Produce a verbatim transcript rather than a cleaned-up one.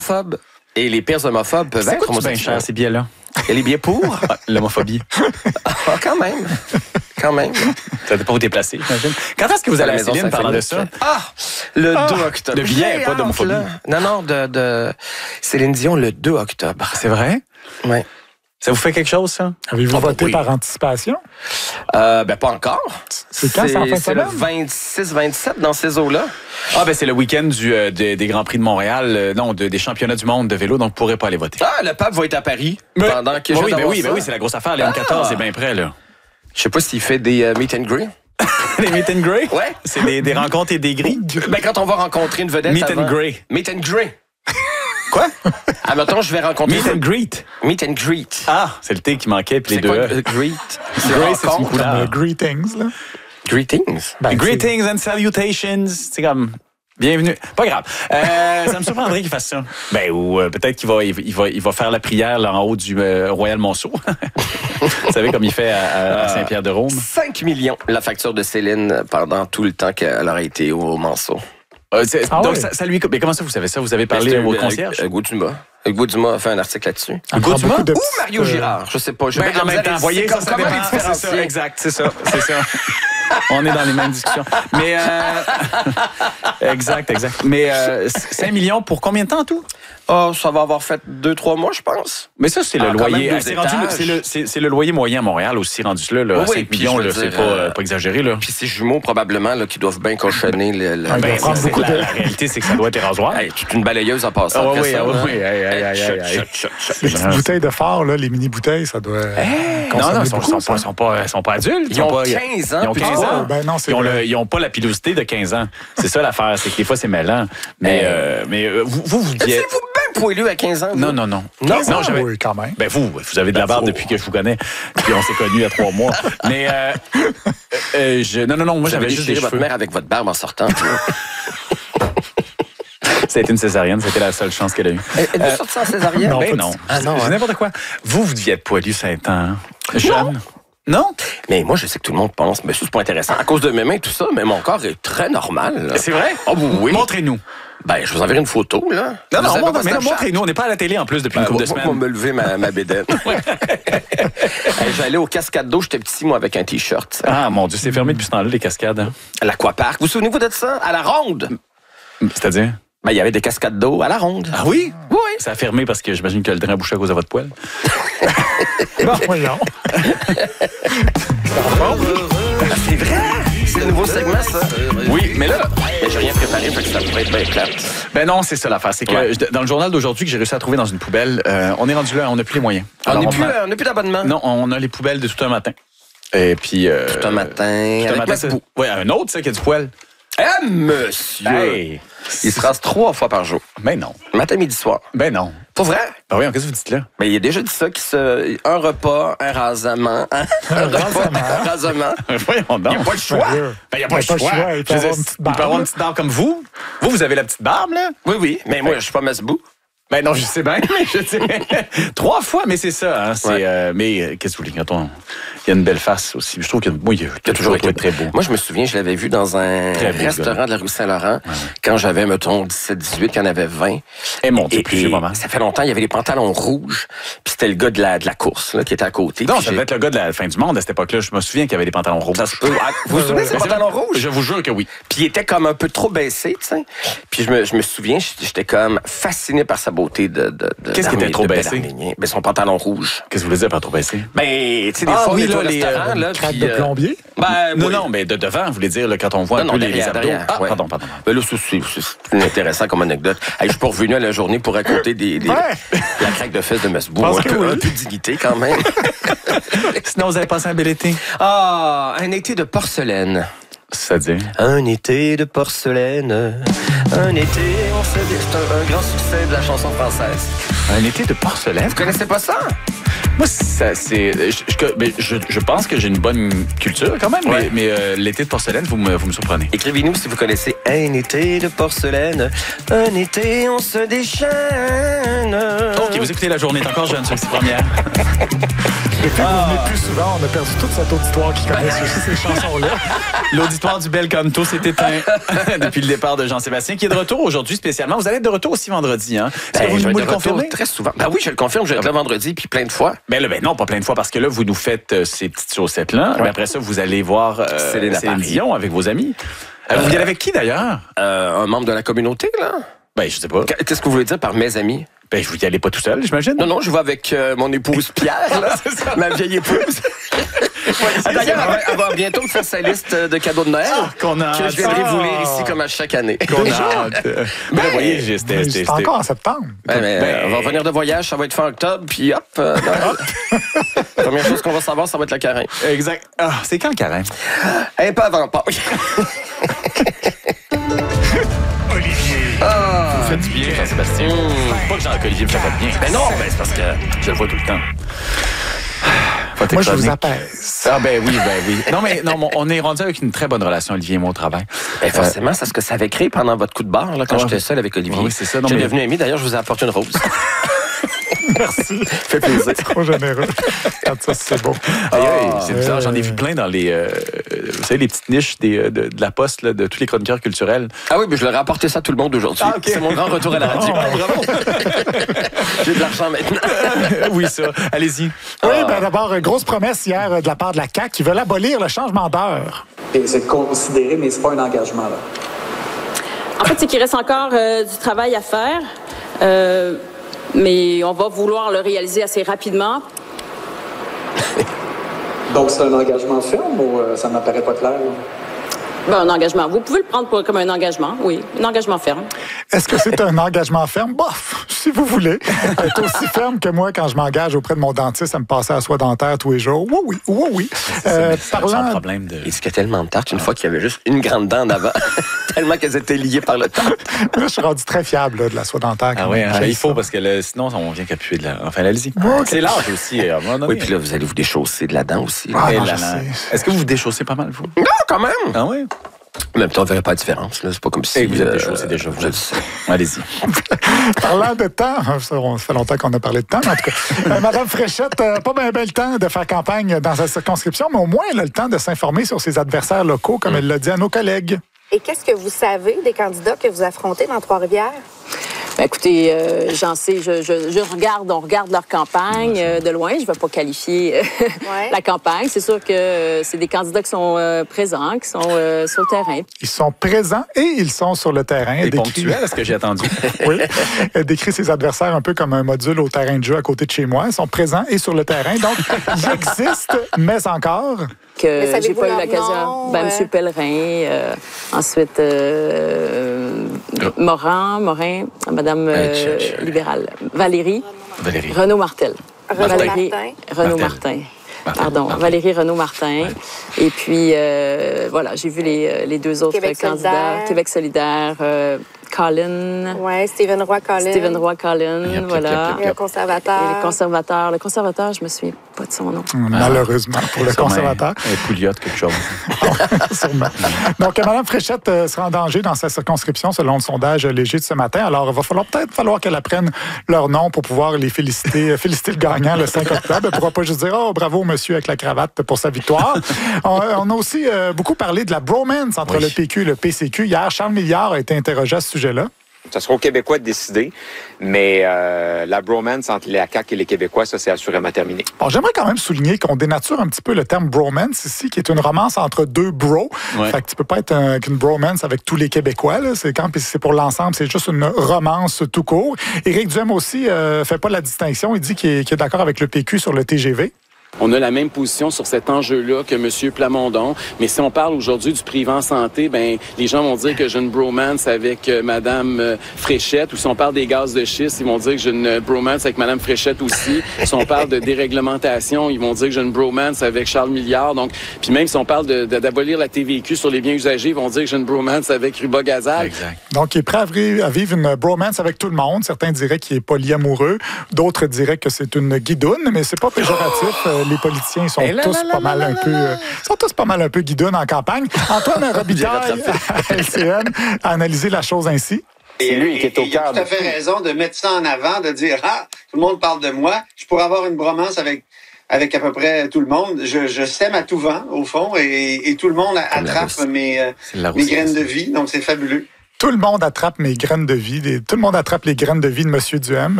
homophobes et les pires homophobes peuvent C'est être quoi bien cher, ces billets-là? Et les billets pour? Ah, l'homophobie. Ah, quand même. Quand même. Ça dépend où t'es placé, j'imagine. Quand est-ce que vous allez à Céline parlant de ça? Ah! Le ah, deux octobre. Le billet, J'ai pas hâte, d'homophobie. là. Non, non, de, de Céline Dion le deux octobre. C'est vrai? Oui. Ça vous fait quelque chose, ça? Avez-vous Ah, bah voté oui. par anticipation? Euh, ben, pas encore. C'est quand, c'est en fin de C'est le semaine? vingt-six vingt-sept dans ces eaux-là. Ah, ben c'est le week-end du, euh, des, des Grands Prix de Montréal, euh, non, de- des championnats du monde de vélo, donc vous ne pourrez pas aller voter. Ah, le pape va être à Paris pendant que je Ben viens oui, ben d'avoir oui, ben ça. oui, c'est la grosse affaire. Léon Ah. quatorze est bien prêt, là. Je sais pas s'il fait des euh, meet and greet. Les meet and greet? Ouais. C'est des, des rencontres et des grilles? Ben, quand on va rencontrer une vedette Meet and avant- greet. Meet and greet. Quoi? Ah, mettons, je vais rencontrer... Meet and greet. Meet and greet. Ah, c'est le T qui manquait, puis les C'est deux. quoi, E. euh, greet? C'est Great, c'est une rencontre. couleur. Comme euh, greetings, là. Greetings. Ben, Greetings and salutations. C'est comme... Bienvenue. Pas grave. Euh, ça me surprendrait qu'il fasse ça. Ben, ou euh, peut-être qu'il va, il, il va, il va faire la prière là, en haut du euh, Royal Monceau. Vous savez comme il fait à, à Saint-Pierre-de-Rome. cinq millions, la facture de Céline pendant tout le temps qu'elle aurait été au Manceau. Euh, c'est- Ah donc, ouais. ça, ça lui... Mais comment ça, vous savez ça? Vous avez parlé à vos concierges? Hugo Dumas. Hugo Dumas a fait un article là-dessus. elle prend Hugo Dumas? beaucoup de Ou petites, Mario euh, Girard, je sais pas. Je Ben, vais en même temps, voyez, ça, ça comment dépend. les C'est ça, différencier? exact, c'est ça, c'est ça. On est dans les mêmes discussions. Mais, euh... exact, exact. Mais euh, cinq millions pour combien de temps, tout? Oh, ça va avoir fait deux, trois mois, je pense. Mais ça, c'est le Ah, quand loyer. même deux C'est rendu- étages. c'est le, c'est- c'est le loyer moyen à Montréal aussi, rendu là. là Oui, oui, cinq puis millions, je veux là, c'est dire, pas, euh, pas exagéré. Là. Puis ces jumeaux, probablement, là, qui doivent bien cochonner le... le- Ah, il Ben, doit prendre c'est- beaucoup la, de- la réalité, c'est que ça doit être rasoir. Hey, toute une balayeuse en passant. Ah après oui, ça, ah là. oui, aïe, aïe, aïe, Hey, aïe, aïe. chut, chut, chut, Les chut. petites bouteilles de phare, là, les mini-bouteilles, ça doit euh, Non, consommer non, ils sont, beaucoup, sont ça. pas, sont, pas, sont pas adultes. Ils ont sont pas, quinze ans, Ils ont puis quinze tu ans. vois, ben non, c'est ils, ont vrai. le- ils ont pas la pilosité de quinze ans. C'est ça l'affaire, c'est que des fois, c'est mêlant. Mais, euh, mais euh, vous, vous, vous dites... Êtes-vous bien poilu à quinze ans? vous? Non, non, non. Non, Ah, non, j'avais... oui, quand même. Ben vous, vous avez de la barbe depuis que je vous connais. Puis on s'est connus il y a trois mois. Mais euh, euh, je, non, non, non, moi Vous j'avais avez juste des déchiré votre cheveux. mère avec votre barbe en sortant. Ça a été une césarienne, c'était la seule chance qu'elle a eue. Êtes-vous sorti en césarienne? non. Ben pas non. du- Ah non, C'est hein. n'importe quoi. Vous, vous deviez être poilu cinq ans. Hein? Jeune. Non? Mais moi, je sais que tout le monde pense, mais ça, c'est pas intéressant. À cause de mes mains et tout ça, mais mon corps est très normal. là. C'est vrai? Ah oui, oui. Montrez-nous. Ben, je vous enverrai une photo, là. Non, Vous non, avez montre- pas mais non, Snapchat? montrez-nous. On n'est pas à la télé en plus depuis Ben, une couple de moi, moi, semaines. me lever ma, ma bédaine. Hey, j'allais au cascade d'eau, j'étais petit, moi, avec un T-shirt. ça. Ah, mon Dieu, c'est fermé depuis ce temps-là, les cascades. hein. À l'aquapark. Vous souvenez-vous de ça? À la ronde? C'est-à-dire? Ben, il y avait des cascades d'eau à la ronde. Ah oui? Oui. Ça a fermé parce que j'imagine que le drain a bouché à cause de votre poêle. Non, voyons. Ah, c'est vrai! C'est le nouveau segment, ça. Oui, mais là... Mais j'ai rien préparé, fait que ça pourrait être bien clair. Ben non, c'est ça l'affaire. C'est que Ouais. je- dans le journal d'aujourd'hui que j'ai réussi à trouver dans une poubelle, euh, on est rendu là, on n'a plus les moyens. On Alors, n'est plus, m'a- euh, on n'est plus d'abonnement. Non, on a les poubelles de tout un matin. Et puis... Euh, Tout un matin. tout un avec matin, ça- Masbou. ouais, un autre, ça, qui a du poil. Eh, monsieur! Hey! Il se rase trois fois par jour. Ben non. Matin, midi, soir. Ben non. Pas vrai? Ben oui, qu'est-ce que vous dites là? Mais il a déjà dit ça, qu'il se... un repas, un rasement. hein? Un repas, rasement. un rasement. Voyons donc. Il n'y a pas le choix. Sérieux. Ben, il n'y a pas le choix. Il peut Je veux avoir dire, une petite il peut avoir barbe. une petite barbe comme vous. Vous, vous avez la petite barbe, là? Oui, oui. Mais moi, je suis pas Masbou. Ben non, je sais bien, mais je sais. Trois fois, mais c'est ça. Hein, c'est, Ouais. euh, mais euh, qu'est-ce que vous voulez? Quand on... Il y a une belle face aussi. Je trouve qu'il moi, il a, Il a toujours été très beau. Moi, je me souviens, je l'avais vu dans un Très beau, restaurant gars. de la rue Saint-Laurent quand j'avais, mettons, dix-sept, dix-huit, qu'il y en avait vingt. Et mon Dieu, Et, plus et vieux moment. ça fait longtemps, il y avait les pantalons rouges, puis c'était le gars de la, de la course là, qui était à côté. Non, puis ça j'ai- devait être le gars de la fin du monde à cette époque-là. Je me souviens qu'il y avait des pantalons rouges. Ça se peut. Ah, vous vous souvenez de ces Mais c'est pantalons vrai. rouges? Je vous jure que oui. Puis il était comme un peu trop baissé, tu sais. Puis je me, je me souviens, j'étais comme fasciné par sa beauté de, de, de Qu'est-ce qui était d'Armé- trop de baissé? Bel-Arménien. Ben, son pantalon rouge. Qu'est-ce que vous voulez dire par trop baissé? Ben, tu sais, des Ah fois, oui, on est au là, les, restaurant, euh, là, Craque puis, de euh, plombier? Ben, Non, oui. non, mais de devant, vous voulez dire, là, quand on voit Non, un non, peu les, les derrière, abdos. derrière, Ah, ouais. pardon, pardon. Ben là, c'est, c'est, c'est plus intéressant comme anecdote. Hey, je suis pas revenu à la journée pour raconter des, des- Ouais. la craque de fesses de Masbou. Pense Un que peu, oui. un peu de dignité, quand même. Sinon, vous avez passé un bel été? Ah, un été de porcelaine. C'est-à-dire? Un été de porcelaine. Un été, on se dit, c'est un, un grand succès de la chanson française. Un été de porcelaine? Vous connaissez pas ça? Moi, ça, c'est. Je, je, mais je, je pense que j'ai une bonne culture quand même, Ouais. mais, mais euh, l'été de porcelaine, vous me, vous me surprenez. Écrivez-nous si vous connaissez Un été de porcelaine, un été on se déchaîne. OK, vous écoutez La Journée est encore jeune sur ces premières. Depuis qu'on n'est plus souvent, on a perdu toute cette auditoire qui connaît aussi ces chansons-là. L'auditoire du Bel Canto s'est éteint depuis le départ de Jean-Sébastien, qui est de retour aujourd'hui spécialement. Vous allez être de retour aussi vendredi, hein? Est-ce Ben, que vous je vais nous être le de retour confirmez? très souvent. Ben oui, je le confirme, je vais être là vendredi, puis plein de fois. Ben là, ben non, pas plein de fois, parce que là, vous nous faites euh, ces petites chaussettes-là. Mais après ça, vous allez voir euh, Céline à Céline Paris. Dion avec vos amis. Euh, vous y allez avec qui, d'ailleurs? Euh, un membre de la communauté, là? Ben, je sais pas. Qu'est-ce que vous voulez dire par mes amis? Ben, vous y allez pas tout seul, j'imagine? Non, non, je vais avec euh, mon épouse Pierre, là, ma vieille épouse. Ah, d'ailleurs, elle va, elle va bientôt me faire sa liste de cadeaux de Noël Ah, qu'on a que je viendrai vous lire ici comme à chaque année. Qu'on a hâte. Ben, Ben, vous voyez, j'ai- c'était- Mais c'était- C'est encore en septembre. Ben, mais, Ben, euh, on va revenir de voyage, ça va être fin octobre, puis hop, euh, Noël. Première chose qu'on va savoir, ça va être le carême. Exact. Ah, c'est quand le carême? Un peu avant Pâques. Vous faites du bien, Jean-Sébastien. Pas que Jean-Olivier me fait pas de bien. Ben non, ben c'est parce que... Je le vois tout le temps. Pas tes Moi, je vous chroniques. apaise. Ah ben oui, ben oui. Non, mais non, on est rendu avec une très bonne relation, Olivier et moi, au travail. Ben forcément, c'est ce que ça avait créé pendant votre coup de barre, là, quand Ouais. j'étais seul avec Olivier. Oui, c'est ça. Non, J'ai mais- devenu ami, d'ailleurs, je vous ai apporté une rose. Merci. Fait plaisir. Trop généreux. Ah, ça, c'est beau. Aïe, aïe, c'est Ah, bizarre, euh, j'en ai vu plein dans les, euh, vous savez, les petites niches des, euh, de, de la poste, là, de tous les chroniqueurs culturels. Ah oui, mais je leur ai apporté ça à tout le monde aujourd'hui. Ah, ok. C'est mon grand retour à la radio. Ah, bravo. J'ai de l'argent maintenant. Oui, ça. Allez-y. Oui, ben d'abord, euh, grosse promesse hier euh, de la part de la C A Q qui veulent abolir le changement d'heure. Et c'est considéré, mais c'est pas un engagement, là. En fait, c'est qu'il reste encore euh, du travail à faire, euh, mais on va vouloir le réaliser assez rapidement. Donc, c'est un engagement ferme ou euh, ça m'apparaît pas clair, là? Ben, un engagement. Vous pouvez le prendre pour- comme un engagement, oui, un engagement ferme. Est-ce que c'est un engagement ferme? Bof, si vous voulez. C'est aussi ferme que moi quand je m'engage auprès de mon dentiste à me passer à la soie dentaire tous les jours. Oui, oui, oui, oui. Euh, C'est un parlant, problème de... Il dit qu'il y a tellement de tartes, une fois qu'il y avait juste une grande dent en avant, tellement qu'elles étaient liées par le temps. là, je suis rendu très fiable là, de la soie dentaire. Ah quand oui, même. hein, ben, J'ai il faut, ça. parce que là, sinon, on vient qu'à puer de la... Enfin, allez-y. Ok. C'est l'âge aussi. à un moment donné. Oui, puis là, vous allez vous déchausser de la dent aussi. là. Ah, Eh non, là je là. sais. Est-ce que vous vous déchaussez pas mal, vous? Non, quand même! Ah oui? En même temps, on ne verrait pas la différence. là. C'est pas comme si... Et vous êtes euh, déchaussé déjà, vous je êtes- le sais. Allez-y. Parlant de temps, ça, on- ça fait longtemps qu'on a parlé de temps, mais en tout cas. Euh, Madame Fréchette, euh, pas bien ben le temps de faire campagne dans sa circonscription, mais au moins elle a le temps de s'informer sur ses adversaires locaux, comme elle l'a dit à nos collègues. Et qu'est-ce que vous savez des candidats que vous affrontez dans Trois-Rivières? Ben, écoutez, euh, j'en sais, je, je, je regarde, on regarde leur campagne euh, de loin. Je ne vais pas qualifier euh, Ouais. la campagne. C'est sûr que euh, c'est des candidats qui sont euh, présents, qui sont euh, sur le terrain. Ils sont présents et ils sont sur le terrain. Et Elle décrit- ponctuel, est-ce que j'ai attendu? Oui. Elle décrit ses adversaires un peu comme un module au terrain de jeu à côté de chez moi. Ils sont présents et sur le terrain. Donc, ils existent, mais encore. Que Mais savez-vous j'ai pas eu leur l'occasion. nom, Ben, euh? Monsieur Pellerin, euh, ensuite euh, Morin, Morin, Madame euh, Ouais, tch, tch. libérale, Valérie, Valérie. Renaud Martel. Renaud Valérie Martin. Renaud Martel. Martin. Martel. Pardon, Martel. Valérie Renaud Martin. Et puis, euh, voilà, j'ai vu les, les deux autres Québec candidats. solidaire. Québec solidaire, euh, Colin, Oui, Stephen Roy-Collin. Stephen Roy-Collin, Yep, yep, voilà. Et un conservateur. Et le conservateur. Le conservateur, je me souviens pas de son nom. Malheureusement, pour le Sûrement conservateur. Un Pouliot, quelque chose. Sûrement. Donc, Mme Fréchette euh, sera en danger dans sa circonscription selon le sondage léger de ce matin. Alors, il va falloir peut-être falloir qu'elle apprenne leur nom pour pouvoir les féliciter, euh, féliciter le gagnant le cinq octobre. Elle ne pourra pas juste dire « Oh, bravo, monsieur, avec la cravate pour sa victoire ». On, on a aussi euh, beaucoup parlé de la bromance entre Oui. le P Q et le P C Q. Hier, Charles Milliard a été interrogé à ce sujet-là. Ça sera aux Québécois de décider, mais euh, la bromance entre la C A Q et les Québécois, ça, c'est assurément terminé. Bon, j'aimerais quand même souligner qu'on dénature un petit peu le terme bromance ici, qui est une romance entre deux bros. Ouais. Fait que tu peux pas être un- qu'une bromance avec tous les Québécois. Là. C'est quand puis c'est pour l'ensemble, c'est juste une romance tout court. Éric Duhem aussi euh, fait pas la distinction. Il dit qu'il est, qu'il est d'accord avec le P Q sur le T G V. On a la même position sur cet enjeu-là que M. Plamondon. Mais si on parle aujourd'hui du privé en santé, ben les gens vont dire que j'ai une bromance avec euh, Mme euh, Fréchette. Ou si on parle des gaz de schiste, ils vont dire que j'ai une bromance avec Mme Fréchette aussi. Si on parle de déréglementation, ils vont dire que j'ai une bromance avec Charles Milliard. Donc, puis même si on parle de, de- d'abolir la T V Q sur les biens usagés, ils vont dire que j'ai une bromance avec Ruba Gazal. Exact. Donc, il est prêt à vivre, à vivre une bromance avec tout le monde. Certains diraient qu'il est polyamoureux. D'autres diraient que c'est une guidoune, mais c'est pas péjoratif. Euh, euh, les politiciens sont là, tous là, pas là, mal là, un là, peu, là. euh, sont tous pas mal un peu guidons en campagne. Antoine Robitaille, à L C N, a analysé la chose ainsi. C'est lui qui est au Il a cœur tout à de fait tout. raison de mettre ça en avant, de dire « Ah, tout le monde parle de moi. Je pourrais avoir une bromance avec, avec à peu près tout le monde. Je, je sème à tout vent, au fond, et, et tout le monde Comme la attrape Russie. mes, euh, C'est la mes Russie, graines ça. de vie. Donc, c'est fabuleux. Tout le monde attrape mes graines de vie. Des- Tout le monde attrape les graines de vie de M. Duhem.